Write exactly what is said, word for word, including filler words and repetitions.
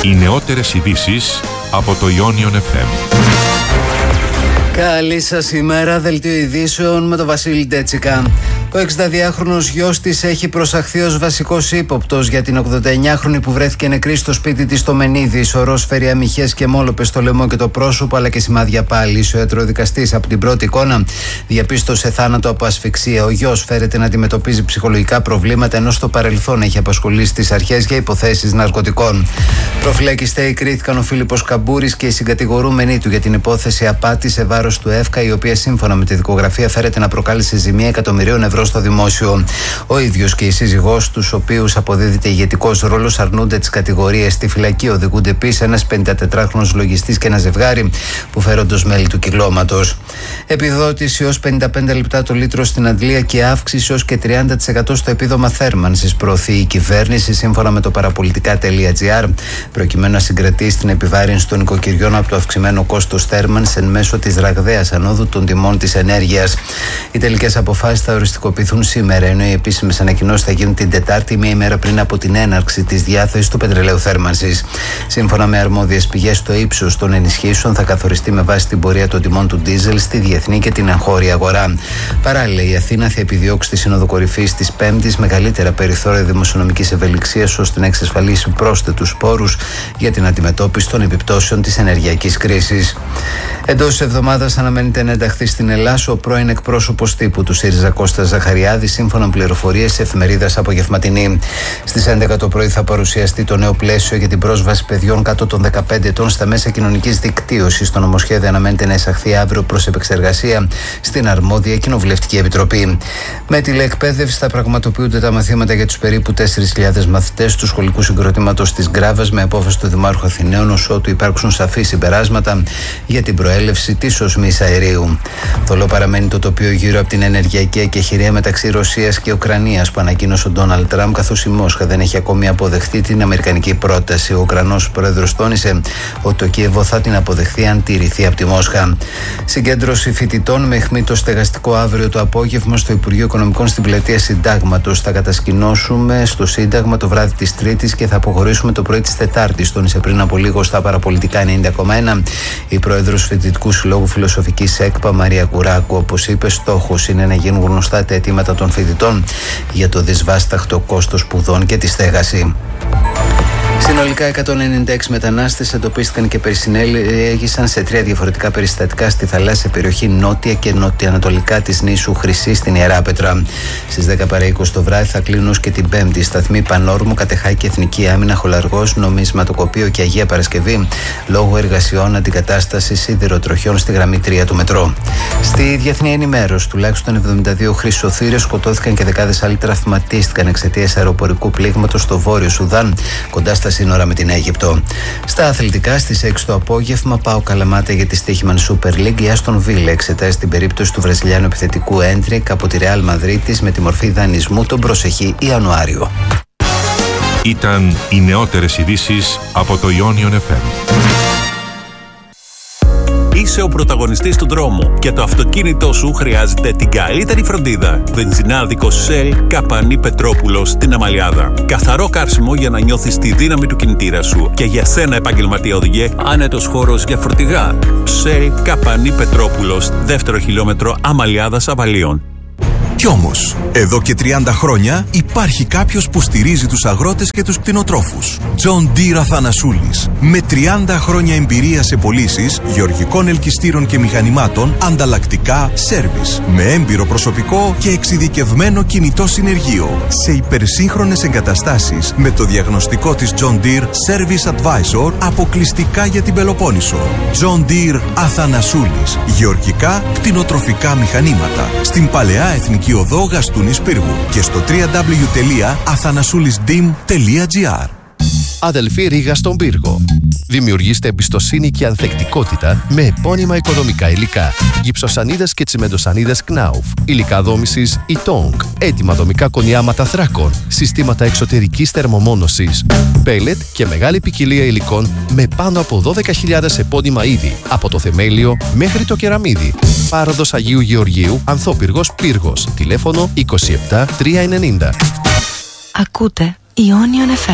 Οι νεότερες ειδήσεις από το Ionion εφ εμ. Καλή σας ημέρα, δελτίο ειδήσεων με τον Βασίλη Ντέτσικα. Ο εξηνταδυάχρονος γιος της έχει προσαχθεί ως βασικός ύποπτος για την ογδονταεννιάχρονη που βρέθηκε νεκρή στο σπίτι της στο Μενίδη. Σωρός φέρει αμυχές και μόλοπες στο λαιμό και το πρόσωπο, αλλά και σημάδια πάλης. Ο ιατροδικαστής από την πρώτη εικόνα διαπίστωσε θάνατο από ασφυξία. Ο γιος φέρεται να αντιμετωπίζει ψυχολογικά προβλήματα, ενώ στο παρελθόν έχει απασχολήσει τις αρχές για υποθέσεις ναρκωτικών. Προφυλακιστέοι κρίθηκαν ο Φίλιππος Καμπούρης και οι συγκατηγορούμενοι του για την υπόθεση απάτη σε βάρος του ΕΦΚΑ, η οποία σύμφωνα με τη δικογραφία φέρεται να προκάλεσε ζημία εκατομμυρίων ευρώ στο δημόσιο. Ο ίδιος και η σύζυγός του, στους οποίους αποδίδεται ηγετικός ρόλος, αρνούνται τις κατηγορίες. Στη φυλακή οδηγούνται επίσης ένας πενηντατετράχρονος λογιστής και ένα ζευγάρι που φέρονται ως μέλη του κυκλώματος. Επιδότηση ως πενήντα πέντε λεπτά το λίτρο στην Αντλία και αύξηση ως και τριάντα τοις εκατό στο επίδομα θέρμανσης προωθεί η κυβέρνηση, σύμφωνα με το παραπολιτικά.gr, προκειμένου να συγκρατήσει την επιβάρυνση των οικοκυριών από το αυξημένο κόστος θέρμανσης εν μέσω της ραγδαίας ανόδου των τιμών της ενέργειας. Οι τελικές αποφάσεις θα οριστικοποιηθούν σήμερα, ενώ οι επίσημες ανακοινώσεις θα γίνουν την Τετάρτη, μία ημέρα πριν από την έναρξη της διάθεσης του πετρελαίου θέρμανσης. Σύμφωνα με αρμόδιες πηγές, το ύψος των ενισχύσεων θα καθοριστεί με βάση την πορεία των τιμών του ντίζελ στη διεθνή και την εγχώρια αγορά. Παράλληλα, η Αθήνα θα επιδιώξει τη Σύνοδο Κορυφής της Πέμπτης μεγαλύτερα περιθώρια δημοσιονομικής ευελιξίας, ώστε να εξασφαλίσει πρόσθετους πόρους για την αντιμετώπιση των επιπτώσεων της ενεργειακής κρίσης. Εντός της εβδομάδας αναμένεται να ενταχθεί στην Ελλάδα ο πρώην εκπρόσωπος τύπου του ΣΥΡΙΖΑ Κώστας Ζαχαριάδης, σύμφωνα με πληροφορίες της εφημερίδας Απογευματινή. Στις έντεκα το πρωί θα παρουσιαστεί το νέο πλαίσιο για την πρόσβαση παιδιών κάτω των δεκαπέντε ετών στα μέσα κοινωνικής δικτύωσης. Το νομοσχέδιο αναμένεται να εισαχθεί αύριο προς επεξεργασία στην αρμόδια Κοινοβουλευτική Επιτροπή. Με τηλεεκπαίδευση θα πραγματοποιούνται τα μαθήματα για τους περίπου τέσσερις χιλιάδες μαθητές του σχολικού συγκροτήματος της Γκράβας, με απόφαση του Δημάρχου Αθηναίων, ως ότου υπάρξουν σαφή συμπεράσματα για την προέλευση της οσμής αερίου. Θολό παραμένει το τοπίο γύρω από την ενεργειακή εκεχηρία μεταξύ Ρωσίας και Ουκρανίας που ανακοίνωσε ο Ντόναλντ Τραμπ, καθώς η Μόσχα δεν έχει ακόμη αποδεχτεί την αμερικανική πρόταση. Ο Ουκρανός πρόεδρος τόνισε ότι το Κίεβο θα την αποδεχθεί αν τηρηθεί από τη Μόσχα. Συγκέντρωση φοιτητών με αιχμή το στεγαστικό αύριο το απόγευμα στο Υπουργείο Οικονομικών στην πλατεία Συντάγματος. Θα κατασκηνώσουμε στο Σύνταγμα το βράδυ της Τρίτης και θα αποχωρήσουμε το πρωί της Τετάρτης, τόνισε πριν από λίγο στα παραπολιτικά ενενήντα κόμμα ένα η πρόεδρος Φοιτητικού Συλλόγου Φιλοσοφικής ΕΚΠΑ, Μαρία Κουράκου. Όπως είπε, στόχος είναι να γίνουν γνωστά τα αιτήματα των φοιτητών για το δυσβάσταχτο κόστος σπουδών και τη στέγαση. Συνολικά εκατόν ενενήντα έξι μετανάστες εντοπίστηκαν και περισυνέλεγησαν σε τρία διαφορετικά περιστατικά στη θαλάσσια περιοχή νότια και νοτιοανατολικά της νήσου Χρυσή στην Ιεράπετρα. Στις δέκα παρά είκοσι το βράδυ θα κλείνουν ως και την Πέμπτη σταθμοί Πανόρμου, Κατεχάκη, Εθνική Άμυνα, Χολαργός, Νομισματοκοπείο και Αγία Παρασκευή, λόγω εργασιών αντικατάστασης σιδηροτροχιών στη γραμμή τρία του μετρό. Στη διεθνή ενημέρωση, τουλάχιστον εβδομήντα δύο χρυσοθύρες σκοτώθηκαν και δεκάδες άλλοι τραυματίστηκαν εξαιτίας αεροπορικού πλήγματος στο βόρειο Σουδάν, κοντά στα σύνορα με την Αίγυπτο. Στα αθλητικά, στις έξι το απόγευμα, ΠΑΟΚ Καλαμάτα για τη Στίχημαν Super League. Η Άστον Βίλα εξετάζει την περίπτωση του Βραζιλιάνου επιθετικού Έντρικ από τη Ρεάλ Μαδρίτης με τη μορφή δανεισμού τον προσεχή Ιανουάριο. Ήταν οι νεότερες ειδήσεις από το Ionion εφ εμ. Είσαι ο πρωταγωνιστής του δρόμου και το αυτοκίνητό σου χρειάζεται την καλύτερη φροντίδα. Βενζινάδικος Shell Καπανή Πετρόπουλος στην Αμαλιάδα. Καθαρό καύσιμο για να νιώθεις τη δύναμη του κινητήρα σου. Και για σένα, επαγγελματία οδηγέ, άνετος χώρος για φορτηγά. Shell Καπανή Πετρόπουλος, δεύτερο χιλιόμετρο Αμαλιάδας Αβαλίων. Κι όμως, εδώ και τριάντα χρόνια υπάρχει κάποιος που στηρίζει τους αγρότες και τους κτηνοτρόφους. John Deere Αθανασούλης. Με τριάντα χρόνια εμπειρία σε πωλήσεις γεωργικών ελκυστήρων και μηχανημάτων, ανταλλακτικά, σέρβις. Με έμπειρο προσωπικό και εξειδικευμένο κινητό συνεργείο. Σε υπερσύγχρονες εγκαταστάσεις με το διαγνωστικό της John Deere Service Advisor αποκλειστικά για την Πελοπόννησο. John Deere Αθανασούλης. Γεωργικά, κτηνοτροφικά μηχανήματα. Στην Παλαιά Εθνική Οδό Γαστούνης Πύργου και στο double-u double-u double-u τελεία αθανασούλισdim τελεία gr. Αδελφή Ρήγα στον Πύργο. Δημιουργήστε εμπιστοσύνη και ανθεκτικότητα με επώνυμα οικοδομικά υλικά. Γυψοσανίδες και τσιμεντοσανίδες Knauf. Υλικά δόμησης Itong. Έτοιμα δομικά κονιάματα θράκων. Συστήματα εξωτερικής θερμομόνωσης. Πέλετ και μεγάλη ποικιλία υλικών με πάνω από δώδεκα χιλιάδες επώνυμα είδη. Από το θεμέλιο μέχρι το κεραμίδι. Πάροδος Αγίου Γεωργίου, Ανθόπυργος Πύργος. Τηλέφωνο είκοσι επτά τριακόσια ενενήντα. Ακούτε Ionion εφ εμ.